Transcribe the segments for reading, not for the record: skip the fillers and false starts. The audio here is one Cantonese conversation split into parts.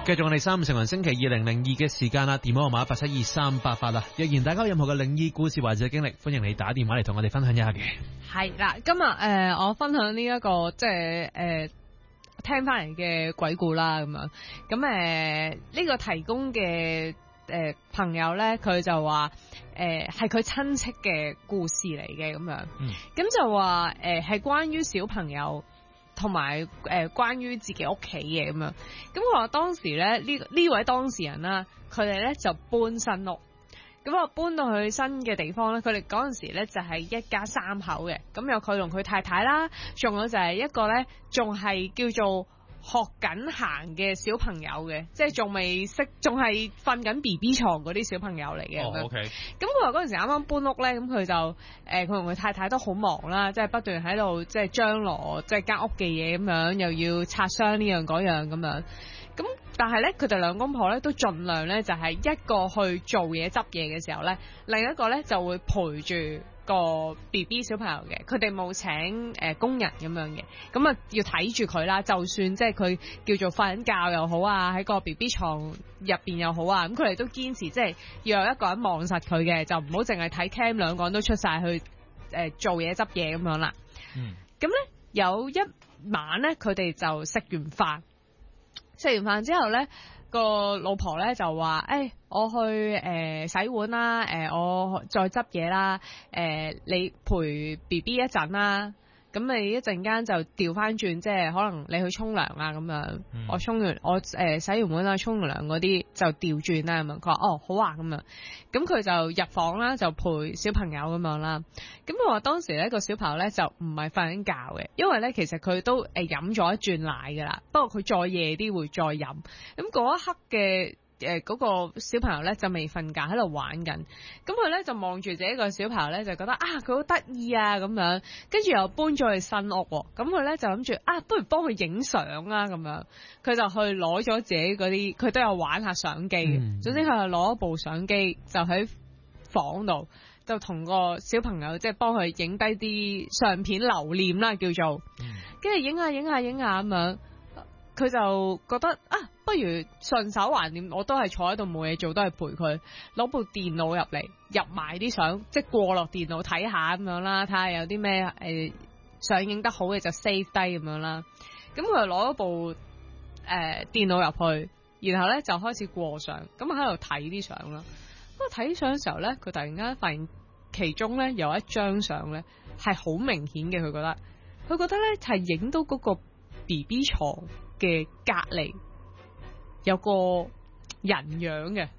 繼續我哋三成人星期2002嘅時間啦，電話號碼872388啦。若然大家有任何嘅靈異故事或者經歷，歡迎你打電話嚟同我哋分享一下嘅。 係啦，今日我分享呢、一個即係聽翻嚟嘅鬼故啦，咁樣咁呢個提供嘅朋友咧，佢就話係佢親戚嘅故事嚟嘅咁樣，咁就話係關於小朋友。同埋關於自己屋企嘅咁樣，咁佢話當時咧呢位當事人啦，佢哋咧就搬新屋，咁啊搬到去新嘅地方咧，佢哋嗰陣時咧就係一家三口嘅，咁有佢同佢太太啦，仲有就係一個咧仲係叫做學緊行嘅小朋友嘅，即係仲未識，仲係瞓緊 BB 床嗰啲小朋友嚟嘅。 哦，OK。 咁佢話嗰陣時啱啱搬屋咧，咁佢就佢同佢太太都好忙啦，即係不斷喺度即係張羅即係間屋嘅嘢咁樣，又要拆箱呢樣嗰樣咁樣。咁但係咧，佢哋兩公婆咧都盡量咧就係一個去做嘢執嘢嘅時候咧，另一個咧就會陪住個 BB 小朋友嘅，佢哋冇請工人咁樣嘅，咁啊要睇住佢啦。就算即係佢叫做瞓緊覺又好啊，喺個 BB 床入邊又好啊，咁佢哋都堅持即係要有一個人望實佢嘅，就唔好淨係睇 cam 兩個人都出晒去做嘢執嘢咁樣啦。咁咧有一晚咧，佢哋就食完飯之後咧，個老婆咧就話：我去洗碗啦，我再執嘢啦，你陪 BB 一陣啦。咁你一陣間就調翻轉，即係可能你去沖涼啊咁樣。我沖完我洗完碗啦，沖完涼嗰啲就調轉啦咁樣。佢話哦好啊咁樣。咁佢就入房啦，就陪小朋友咁樣啦。咁佢話當時咧個小朋友咧就唔係瞓緊覺嘅，因為咧其實佢都飲咗一轉奶噶啦，不過佢再夜啲會再飲。咁嗰一刻嘅嗰個小朋友咧就未瞓覺，喺度玩緊。咁佢咧就望住自己個小朋友咧，就覺得佢好得意啊咁樣。跟住又搬咗去新屋，咁佢咧就諗住不如幫佢影相啊咁樣。佢就去攞咗自己嗰啲，佢都有玩下相機嘅。總之佢係攞一部相機，就喺房度就同個小朋友即係幫佢影低啲相片留念啦，叫做。跟住影下咁樣。佢就覺得不如順手橫掂，我都係坐喺度冇嘢做，都係陪佢攞部電腦入嚟，入埋啲相，即係過落電腦睇下咁樣啦，睇下有啲咩相影得好嘅就 save 低咁樣啦。咁佢就攞一部電腦入去，然後咧就開始過相，咁喺度睇啲相啦。咁睇相嘅時候咧，佢突然間發現其中咧有一張相咧係好明顯嘅，佢覺得咧係影到嗰個 BB 床嘅隔籬有個人樣嘅，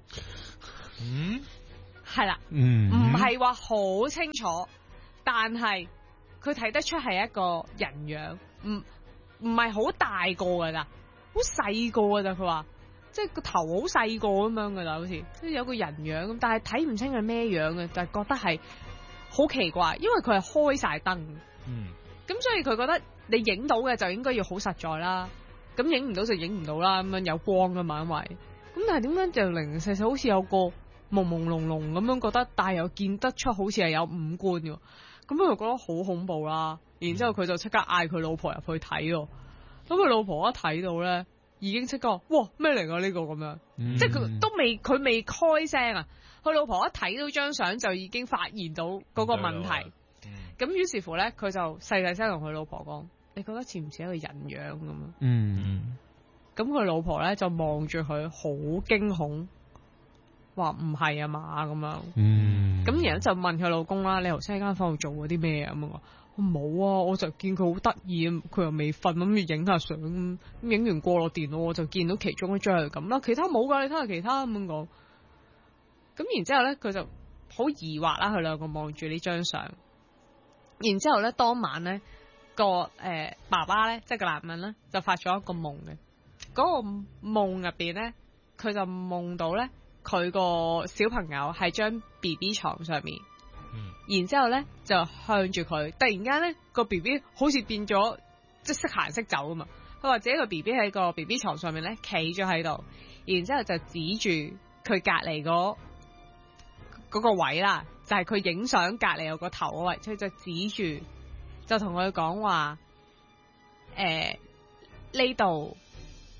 係啦，唔係話好清楚，但係佢睇得出係一個人樣，唔係好大個噶咋，好細個噶咋。佢話即係個頭好細個咁樣噶咋，好似即係有個人樣咁，但係睇唔清係咩樣嘅，就係覺得係好奇怪，因為佢係開晒燈，咁所以佢覺得你影到嘅就應該要好實在啦。咁影唔到就影唔到啦，咁樣有光噶嘛，因為咁但係點解就零零細細好似有個朦朦朧朧咁樣覺得，但係又見得出好似係有五官嘅，咁佢就覺得好恐怖啦。然之後佢就即刻嗌佢老婆入去睇喎，咁佢老婆一睇到咧，已經即刻哇咩嚟㗎呢個咁樣，即係佢未開聲啊，佢老婆一睇到張相就已經發現到嗰個問題，咁於是乎咧佢就細細聲同佢老婆講。你覺得似唔似一個人樣咁啊？咁佢老婆咧就望住佢好驚恐，話唔係啊嘛咁樣。咁然後就問佢老公啦：你頭先喺間房度做過啲咩啊？咁我冇啊，我就見佢好得意，佢又未瞓，諗住影下相，咁影完過落電腦，我就見到其中一張係咁啦，其他冇噶，你睇下其他咁樣講。咁然之後咧，佢就好疑惑啦，佢兩個望住呢張相。然之後咧，當晚咧。個爸爸咧，即係個男人咧，就發咗一個夢嘅。嗰個夢入邊咧，佢就夢到咧，佢個小朋友喺張 BB 床上面，然之後咧就向住佢。突然間咧，個 BB 好似變咗，即係識行識走啊嘛。佢話自己個 BB 喺個 BB 床上面咧，企咗喺度，然之後就指住佢隔籬嗰個位啦，就係佢影相隔籬有個頭嗰位，所以就指住。就同佢講話，呢度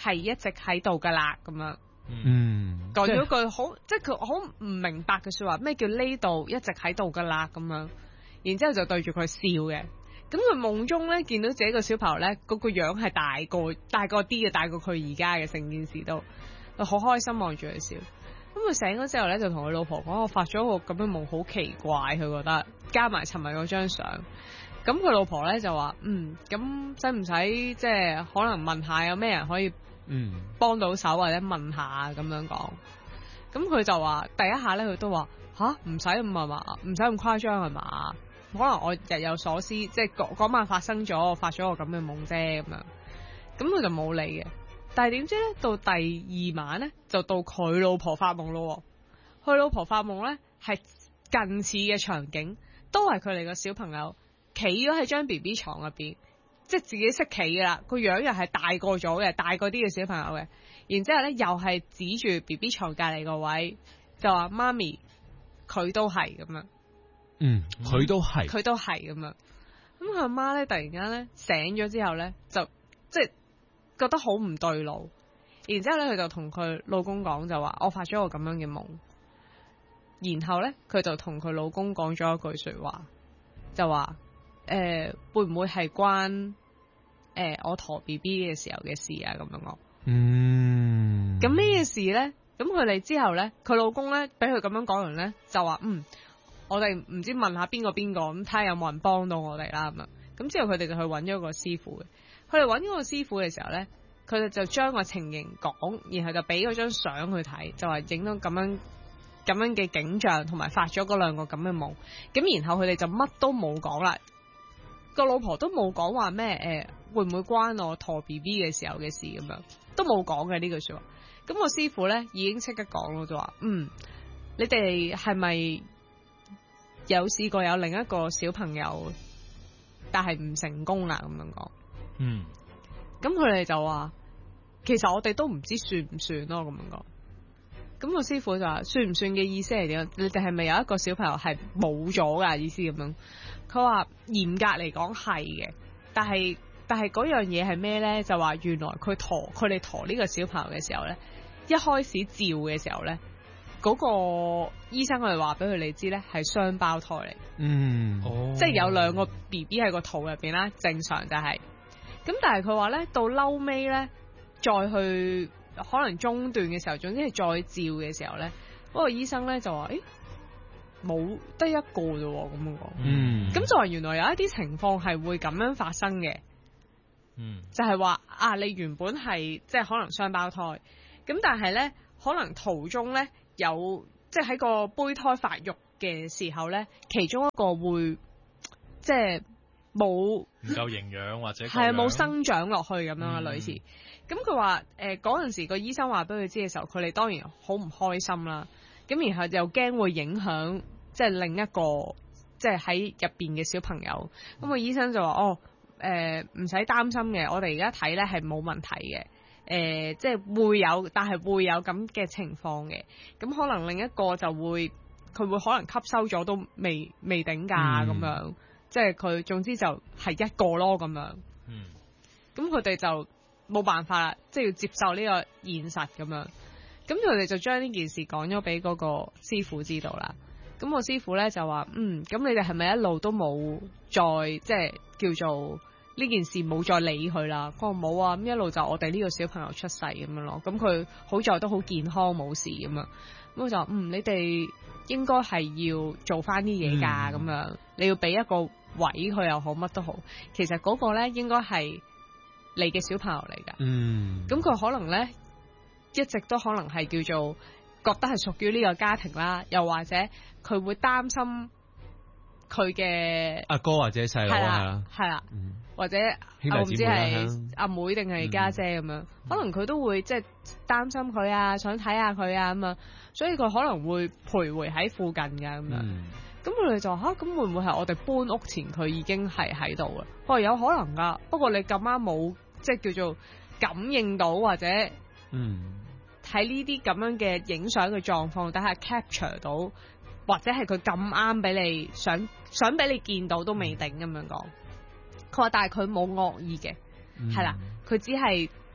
係一直喺度噶啦咁樣。講咗句好，即係佢好唔明白嘅說話，咩叫呢度一直喺度噶啦咁樣，然之後就對住佢笑嘅。咁佢夢中咧見到自己個小朋友咧，嗰個樣係大個啲嘅，大過佢而家嘅，成件事都好開心望住佢笑。咁佢醒咗之後咧，就同佢老婆講：我發咗個咁樣夢，好奇怪，佢覺得加埋尋日嗰張相。咁佢老婆咧就話：咁使唔使即係可能問下有咩人可以幫到手或者問下咁樣講？咁佢就話第一下咧，佢都話唔使咁係嘛，唔使咁誇張係嘛？可能我日有所思，即係嗰晚發生咗，我發咗個咁嘅夢啫咁樣。咁佢就冇理嘅。但係點知咧，到第二晚咧，就到佢老婆發夢咯。佢老婆發夢咧係近似嘅場景，都係佢哋個小朋友企咗喺張 BB 床入邊，即係自己識企噶啦，個樣又係大個咗嘅，大個啲嘅小朋友嘅。然之後咧又係指住 BB 床隔籬個位，就話媽咪佢都係咁樣。 佢都係咁樣。咁佢阿媽咧突然間咧醒咗之後咧，就即係覺得好唔對路。然之後咧佢就同佢老公講，就話我發咗個咁樣嘅夢。然後咧佢就同佢老公講咗一句說話，就話會唔會係關我陀 BB 嘅時候嘅事啊？咁樣講。咁呢件事咧，咁佢哋之後咧，佢老公咧俾佢咁樣講完咧，就話我哋唔知問下邊個咁睇下有冇人幫到我哋啦咁樣。咁之後佢哋就去揾咗個師傅嘅。佢哋揾咗個師傅嘅時候咧，佢哋就將個情形講，然後就俾嗰張相去睇，就話影到咁樣嘅景象，同埋發咗嗰兩個咁嘅夢。咁然後佢哋就乜都冇講啦，個老婆都冇講話咩會唔會關我陀 BB 嘅時候嘅事咁樣，都冇講嘅呢句說話。咁個師傅咧已經即刻講咯，就話你哋係咪有試過有另一個小朋友，但係唔成功啦咁樣講。咁佢哋就話，其實我哋都唔知算唔算咯咁樣講。咁個師傅就話，算唔算嘅意思係點？你哋係咪有一個小朋友係冇咗噶意思咁樣？佢話嚴格嚟講係嘅，但係嗰樣嘢係咩咧？就話原來佢哋陀呢個小朋友嘅時候咧，一開始照嘅時候咧。嗰個醫生佢哋話俾佢哋知咧係雙胞胎嚟，即係有兩個 BB 喺個肚入邊啦，正常就係。咁但係佢話咧到嬲尾咧，再去可能中段嘅時候，總之係再照嘅時候咧，嗰個醫生咧就話：冇得一個啫喎，咁樣講。咁就話原來有一啲情況係會咁樣發生嘅，就係話你原本係即係可能雙胞胎，咁但係咧可能途中咧。有即係喺個胚胎發育嘅時候咧，其中一個會即係冇唔夠營養或者係冇生長落去咁樣嘅類似。咁佢話嗰陣時個醫生話俾佢知嘅時候，佢哋當然好唔開心啦。咁然後又驚會影響即係另一個即係喺入邊嘅小朋友。咁個醫生就話唔使擔心嘅，我哋而家睇咧係冇問題嘅。即係會有，但係會有咁嘅情況嘅。咁可能另一個就會，佢會可能吸收咗都未頂價咁樣。即係佢總之就係一個咯咁樣。咁佢哋就冇辦法啦，即係要接受呢個現實咁樣。咁佢哋就將呢件事講咗俾嗰個師傅知道啦。咁個師傅咧就話：咁你哋係咪一路都冇再即係叫做？呢件事冇再理佢啦，佢話冇啊，咁一路就我哋呢個小朋友出世咁樣咯，咁佢好在都好健康冇事咁樣，咁我就你哋應該係要做翻啲嘢㗎咁樣，你要俾一個位佢又好，乜都好，其實嗰個咧應該係你嘅小朋友嚟㗎，咁佢可能咧一直都可能係叫做覺得係屬於呢個家庭啦，又或者佢會擔心佢嘅阿哥或者細佬係啦。或者我唔知係阿妹定係家姐咁樣，可能佢都會即係擔心佢啊，想睇下佢啊咁啊，所以佢可能會徘徊喺附近㗎咁樣。咁佢哋就話咁會唔會係我哋搬屋前佢已經係喺度啊？佢話有可能㗎，不過你咁啱冇即係叫做感應到或者喺呢啲咁樣嘅影相嘅狀況底下 capture 到，或者係佢咁啱俾你想俾你見到都未定咁樣講。佢話但係佢冇惡意嘅，係啦，佢只係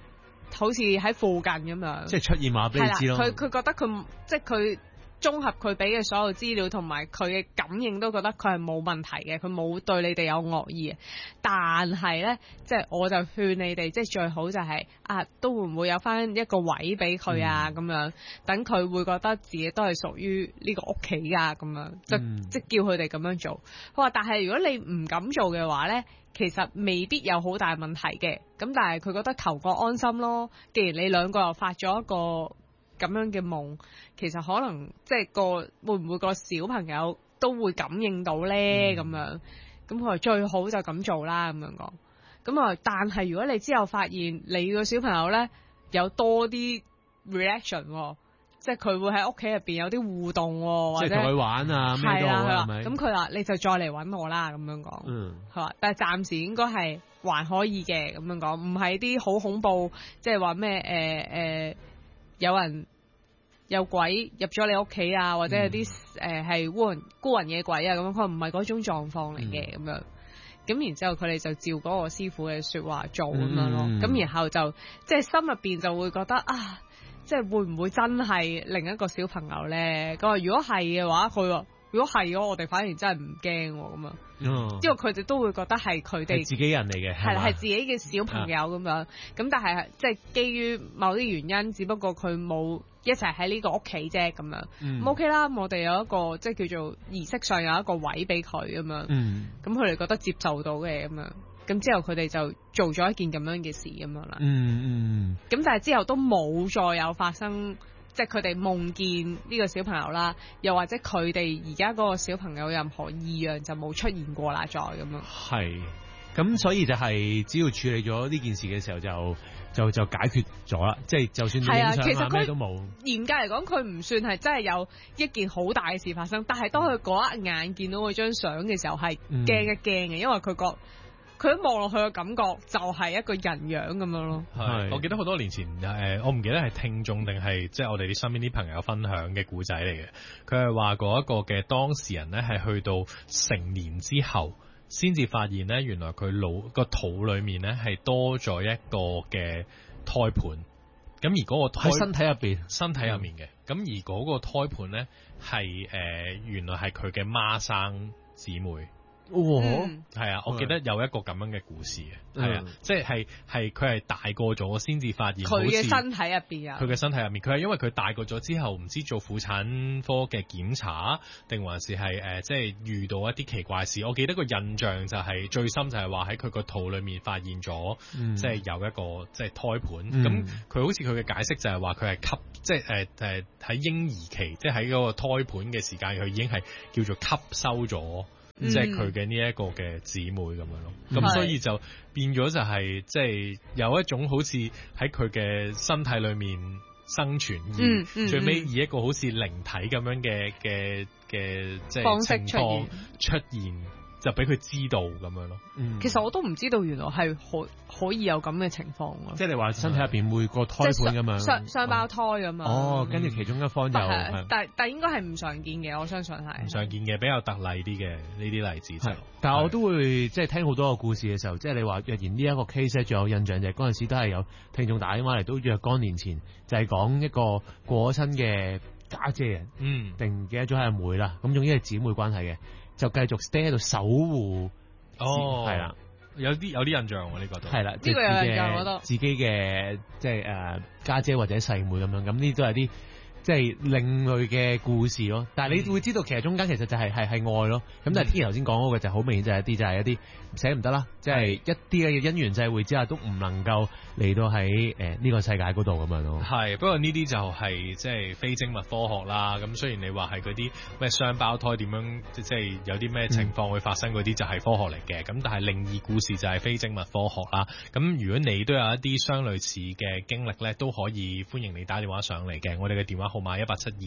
好似喺附近咁樣， 即係出現話俾你知咯。 佢覺得佢即係佢綜合佢俾嘅所有資料同埋佢嘅感應都覺得佢係冇問題嘅，佢冇對你哋有惡意嘅。但係咧，即係我就勸你哋，即係最好就係都會唔會有翻一個位俾佢啊咁樣，等佢會覺得自己都係屬於呢個屋企㗎咁樣，即叫佢哋咁樣做。佢話，但係如果你唔敢做嘅話咧，其實未必有好大問題嘅。咁但係佢覺得求個安心咯。既然你兩個又發咗一個咁樣嘅夢，其實可能即係會唔會個小朋友都會感應到咧咁樣，咁佢話最好就咁做啦咁樣講。咁啊，但係如果你之後發現你個小朋友咧有多啲 reaction，即係佢會喺屋企入邊有啲互動，或者即係同佢玩啊咩都好係咪？ 咁佢話你就再嚟揾我啦咁樣講。係嘛？但係暫時應該係還可以嘅咁樣講，唔係啲好恐怖，即係話咩有人有鬼入咗你屋企啊，或者有啲係孤魂野鬼啊咁樣，佢唔係嗰種狀況嚟嘅咁樣。咁然之後佢哋就照嗰個師傅嘅説話做咁樣咯。咁然後就即係心入邊就會覺得即係會唔會真係另一個小朋友咧？佢話如果係嘅話，佢話如果係嘅話，我哋反而真係唔驚咁啊。因為佢哋都會覺得係佢哋自己人嚟嘅， 係啦，係自己嘅小朋友咁樣。咁但係即係基於某啲原因，只不過佢冇一齊喺呢個屋企啫咁樣。咁 OK 啦，我哋有一個即係叫做儀式上有一個位俾佢咁樣。咁佢哋覺得接受到嘅咁樣。咁之後佢哋就做咗一件咁樣嘅事咁樣啦。咁但係之後都冇再有發生。即係佢哋夢見呢個小朋友啦，又或者佢哋而家嗰個小朋友任何異樣就冇出現過啦，再咁樣。係， 咁所以就係只要處理咗呢件事嘅時候就解決咗啦，即係就算你影相咩都冇。 嚴格嚟講，佢唔算係真係有一件好大嘅事發生，但係當佢嗰一眼見到嗰張相嘅時候係驚一驚嘅，因為佢一望落去嘅感覺就係一個人樣咁樣咯。 係，我記得好多年前我唔記得係聽眾定係即係我哋啲身邊啲朋友分享嘅故仔嚟嘅。佢係話嗰一個嘅當事人咧，係去到成年之後先至發現咧，原來佢個肚裡面咧係多咗一個嘅胎盤。咁而嗰個胎喺身體入面嘅。咁而嗰個胎盤咧係原來係佢嘅孖生姊妹。係啊，我記得有一個咁樣嘅故事嘅，係啊，即係佢係大個咗先至發現佢嘅身體入邊啊， 佢嘅身體入面，佢係因為佢大個咗之後唔知做婦產科嘅檢查，定還是係即係遇到一啲奇怪事。我記得個印象就係最深就係話喺佢個肚裏面發現咗，即係有一個即係胎盤。咁佢好似佢嘅解釋就係話佢係即係喺嬰兒期，即係喺嗰個胎盤嘅時間，佢已經係叫做吸收咗。即係佢嘅呢一個嘅姊妹咁樣咯，咁所以就變咗就係即係有一種好似喺佢嘅身體裏面生存，而最尾以一個好似靈體咁樣嘅即係情況出現，就俾佢知道咁樣咯。 其實我都唔知道原來係可以有咁嘅情況咯。 即係你話身體入邊每個胎盤咁樣， 雙胞胎咁樣。 跟住其中一方就但應該係唔常見嘅，我相信係唔常見嘅，比較特例啲嘅呢啲例子就。 但係我都會即係聽好多個故事嘅時候，即係你話若然呢一個 case 仲有印象就係嗰陣時都係有聽眾打電話嚟，都若干年前就係講一個過咗身嘅家姐定唔記得咗係阿妹啦，咁總之係姊妹關係嘅，就繼續 stay 喺度守護。係啦。 有啲印象喎，呢個都係啦， 呢個有印象我都自己嘅即係家姐或者細妹咁樣，咁呢都係啲即係另類嘅故事咯。但係你會知道其實中間其實就係愛咯。咁但係天頭先講嗰個就好明顯就係一啲寫唔得啦，即係一啲嘅因緣際會之下都唔能夠嚟到喺呢個世界嗰度咁樣咯。 係，不過呢啲就係即係非精密科學啦。咁雖然你話係嗰啲咩雙胞胎點樣即係有啲咩情況會發生嗰啲就係科學嚟嘅。咁但係靈異故事就係非精密科學啦。咁如果你都有一啲相類似嘅經歷咧，都可以歡迎你打電話上嚟嘅。我哋嘅電話號碼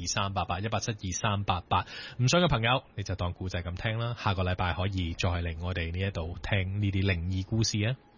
1872388，1872388。唔想嘅朋友你就當故仔咁聽啦。下個禮拜可以再嚟我哋呢一度聽呢啲靈異故事啊！